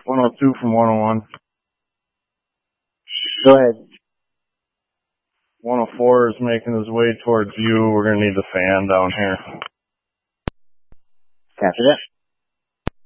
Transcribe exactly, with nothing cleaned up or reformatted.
one oh two from one oh one. Go ahead. one oh four is making his way towards you. We're going to need the fan down here. Copy that.